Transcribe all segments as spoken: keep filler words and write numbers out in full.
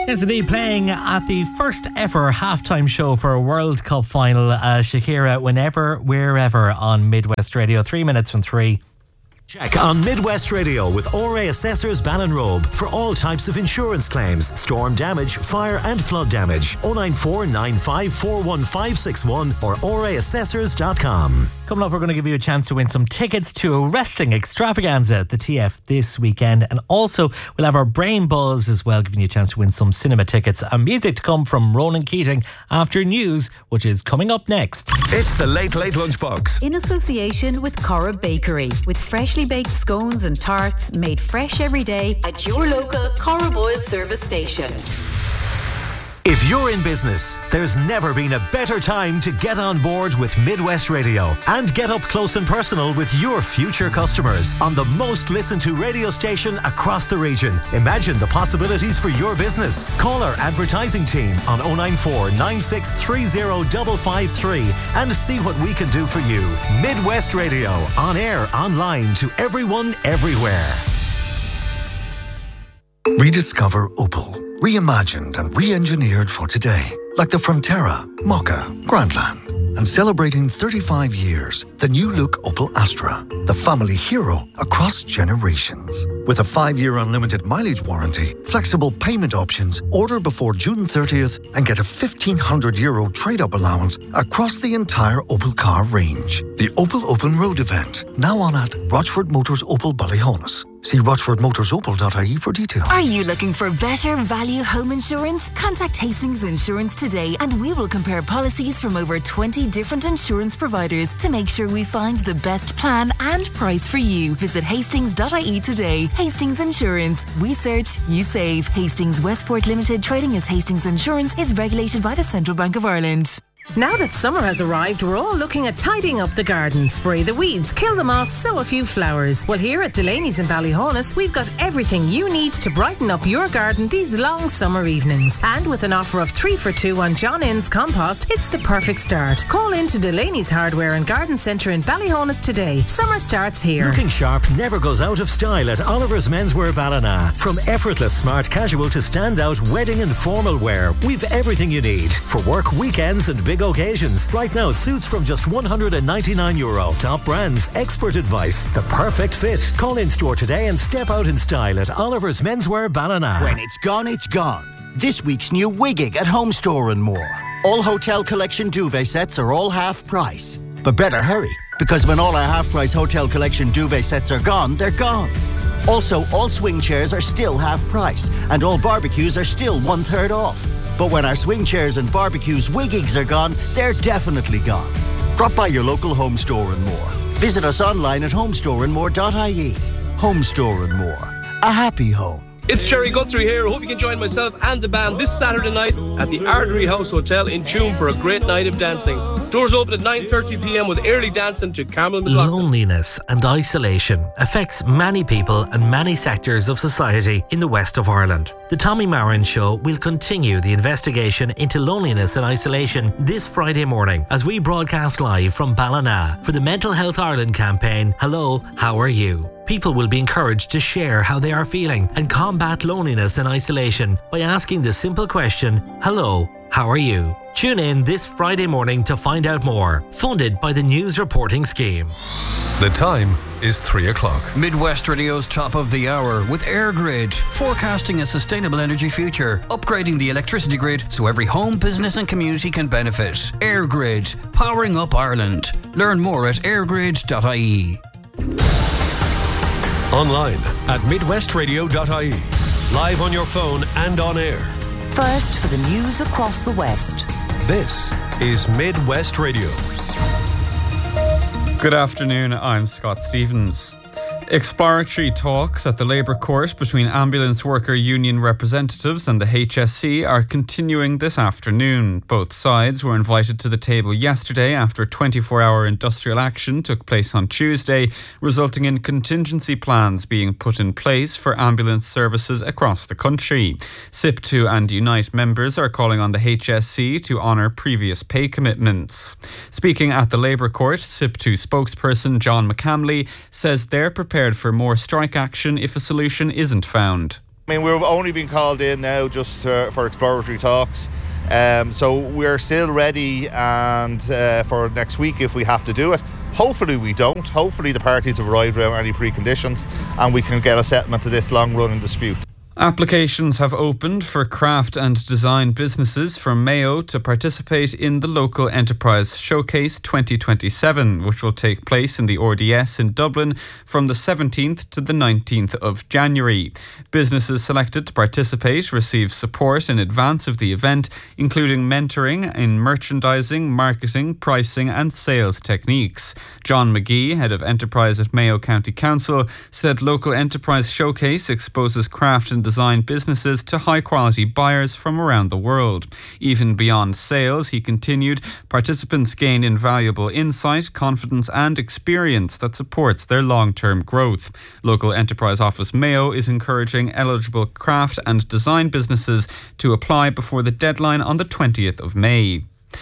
Yes, indeed, playing at the first ever halftime show for a World Cup final. Uh, Shakira, Whenever, Wherever on Midwest Radio. Three minutes from three. Check on Midwest Radio with O R A Assessors Ballinrobe for all types of insurance claims, storm damage, fire and flood damage. oh nine four nine five four one five six one or O R A assessors dot com. Coming up, we're going to give you a chance to win some tickets to a wrestling extravaganza at the T F this weekend. And also, we'll have our Brain Buzz as well, giving you a chance to win some cinema tickets and music to come from Ronan Keating after news, which is coming up next. It's the Late Late Lunchbox. In association with Cora Bakery, with freshly baked scones and tarts made fresh every day at your local Cora Boyle service station. If you're in business, there's never been a better time to get on board with Midwest Radio and get up close and personal with your future customers on the most listened to radio station across the region. Imagine the possibilities for your business. Call our advertising team on oh nine four nine six three oh five five three and see what we can do for you. Midwest Radio, on air, online, to everyone, everywhere. Rediscover Opel. Reimagined and re-engineered for today. Like the Frontera, Mokka, Grandland. And celebrating thirty-five years, the new look Opel Astra. The family hero across generations. With a five-year unlimited mileage warranty, flexible payment options, order before June thirtieth and get a fifteen hundred euro trade-up allowance across the entire Opel car range. The Opel Open Road event, now on at Rochford Motors Opel Ballyhonus. See rochford motors opel dot I E for details. Are you looking for better value home insurance? Contact Hastings Insurance today and we will compare policies from over twenty different insurance providers to make sure we find the best plan and price for you. Visit hastings dot I E today. Hastings Insurance. We search, you save. Hastings Westport Limited, trading as Hastings Insurance, is regulated by the Central Bank of Ireland. Now that summer has arrived, we're all looking at tidying up the garden. Spray the weeds, kill the moss, sow a few flowers. Well, here at Delaney's in Ballyhonus, we've got everything you need to brighten up your garden these long summer evenings. And with an offer of three for two on John Innes compost, it's the perfect start. Call in to Delaney's Hardware and Garden Centre in Ballyhonus today. Summer starts here. Looking sharp never goes out of style at Oliver's Menswear Ballina. From effortless smart casual to standout wedding and formal wear, we've everything you need for work, weekends and big occasions. Right now, suits from just one hundred ninety-nine euro. Top brands, expert advice, the perfect fit. Call in store today and step out in style at Oliver's Menswear Ballina. When it's gone, it's gone. This week's new Wiggig at Home Store and More. All Hotel Collection duvet sets are all half price. But better hurry, because when all our half price Hotel Collection duvet sets are gone, they're gone. Also, all swing chairs are still half price, and all barbecues are still one third off. But when our swing chairs and barbecues Wiggigs are gone, they're definitely gone. Drop by your local Home Store and More. Visit us online at home store and more dot I E. Home Store and More. A happy home. It's Jerry Guthrie here. I hope you can join myself and the band this Saturday night at the Ardery House Hotel in Tuam for a great night of dancing. Doors open at nine thirty p m with early dancing to Carmel McLaughlin. Loneliness and isolation affects many people and many sectors of society in the west of Ireland. The Tommy Marin Show will continue the investigation into loneliness and isolation this Friday morning as we broadcast live from Ballina for the Mental Health Ireland campaign, Hello, How Are You? People will be encouraged to share how they are feeling and combat loneliness and isolation by asking the simple question, Hello, how are you? Tune in this Friday morning to find out more. Funded by the News Reporting Scheme. The time is three o'clock. Midwest Radio's top of the hour with EirGrid, forecasting a sustainable energy future, upgrading the electricity grid so every home, business and community can benefit. EirGrid, powering up Ireland. Learn more at air grid dot I E. Online at midwest radio dot I E. Live on your phone and on air. First for the news across the West. This is Midwest Radio. Good afternoon, I'm Scott Stevens. Exploratory talks at the Labour Court between ambulance worker union representatives and the H S C are continuing this afternoon. Both sides were invited to the table yesterday after twenty-four hour industrial action took place on Tuesday, resulting in contingency plans being put in place for ambulance services across the country. S I P two and Unite members are calling on the H S C to honour previous pay commitments. Speaking at the Labour Court, S I P two spokesperson John McCamley says they're prepared for more strike action if a solution isn't found. I mean, we've only been called in now just uh, for exploratory talks. Um, so we're still ready and uh, for next week if we have to do it. Hopefully we don't. Hopefully the parties have arrived without any preconditions and we can get a settlement to this long-running dispute. Applications have opened for craft and design businesses from Mayo to participate in the Local Enterprise Showcase twenty twenty-seven, which will take place in the R D S in Dublin from the seventeenth to the nineteenth of January. Businesses selected to participate receive support in advance of the event, including mentoring in merchandising, marketing, pricing and sales techniques. John McGee, head of enterprise at Mayo County Council, said Local Enterprise Showcase exposes craft and design businesses to high-quality buyers from around the world. Even beyond sales, he continued, participants gain invaluable insight, confidence and experience that supports their long-term growth. Local Enterprise Office Mayo is encouraging eligible craft and design businesses to apply before the deadline on the twentieth of May.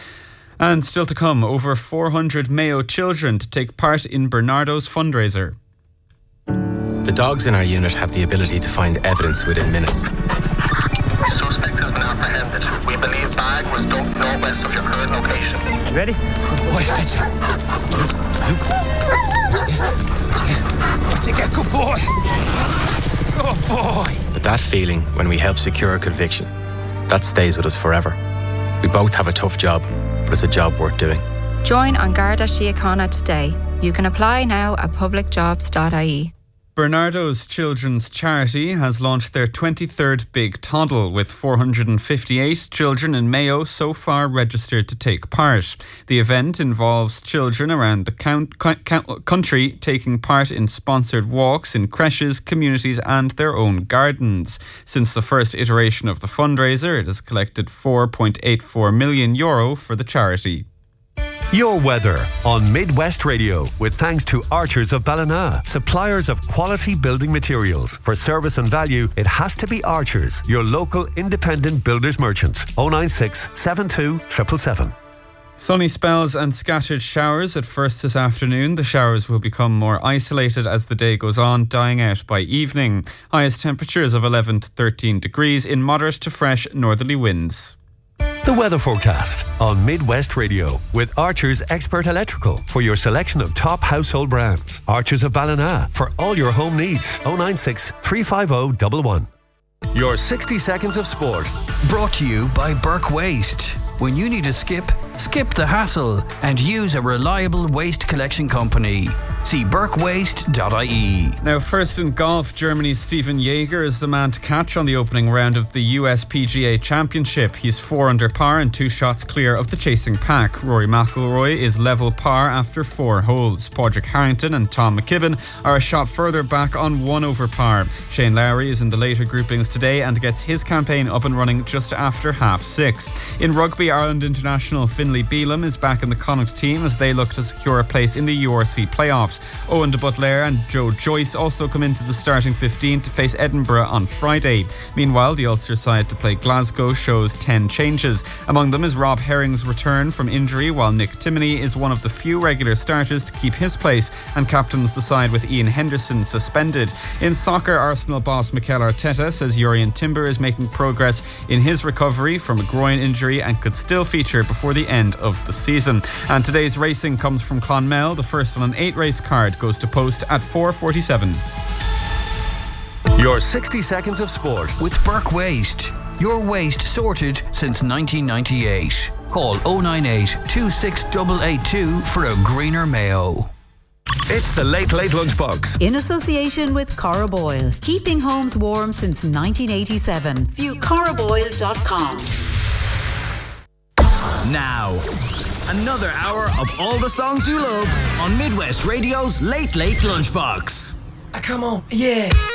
And still to come, over four hundred Mayo children to take part in Bernardo's fundraiser. The dogs in our unit have the ability to find evidence within minutes. The suspect has been apprehended. We believe bag was dumped northwest of your current location. You ready? Good boy, fetch it. Luke, what'd you get? What'd you get? What'd you get? Good boy. Good boy. But that feeling when we help secure a conviction, that stays with us forever. We both have a tough job, but it's a job worth doing. Join An Garda Síochána today. You can apply now at public jobs dot I E. Bernardo's Children's Charity has launched their twenty-third Big Toddle, with four hundred fifty-eight children in Mayo so far registered to take part. The event involves children around the count, count, country taking part in sponsored walks in creches, communities and their own gardens. Since the first iteration of the fundraiser, it has collected four point eight four million euro for the charity. Your weather on Midwest Radio, with thanks to Archers of Ballina, suppliers of quality building materials. For service and value, it has to be Archers, your local independent builders merchant. oh nine six, seven two seven seven seven. Sunny spells and scattered showers at first this afternoon. The showers will become more isolated as the day goes on, dying out by evening. Highest temperatures of eleven to thirteen degrees in moderate to fresh northerly winds. The weather forecast on Midwest Radio with Archers Expert Electrical for your selection of top household brands. Archers of Ballina for all your home needs. oh nine six, three five oh, one one. Your sixty seconds of sport. Brought to you by Burke Waste. When you need a skip, skip the hassle and use a reliable waste collection company. See burke waste dot I E. Now, first in golf, Germany's Stephen Jaeger is the man to catch on the opening round of the U S P G A Championship. He's four under par and two shots clear of the chasing pack. Rory McIlroy is level par after four holes. Padraig Harrington and Tom McKibben are a shot further back on one over par. Shane Lowry is in the later groupings today and gets his campaign up and running just after half six. In rugby, Ireland international Finlay Bealham is back in the Connacht team as they look to secure a place in the U R C playoffs. Owen de Butler and Joe Joyce also come into the starting fifteen to face Edinburgh on Friday. Meanwhile, the Ulster side to play Glasgow shows ten changes. Among them is Rob Herring's return from injury, while Nick Timoney is one of the few regular starters to keep his place and captains the side with Ian Henderson suspended. In soccer, Arsenal boss Mikel Arteta says Jurrien Timber is making progress in his recovery from a groin injury and could still feature before the end of the season. And today's racing comes from Clonmel. The first on an eight race card goes to post at four forty-seven. Your sixty seconds of sport with Burke Waste. Your waste sorted since nineteen ninety-eight. Call oh nine eight, two six eight eight two for a greener Mayo. It's the Late Late Lunchbox. In association with Cora Boyle. Keeping homes warm since nineteen eighty-seven. View cora boyle dot com. Now, another hour of all the songs you love on Midwest Radio's Late Late Lunchbox. Ah, come on, yeah.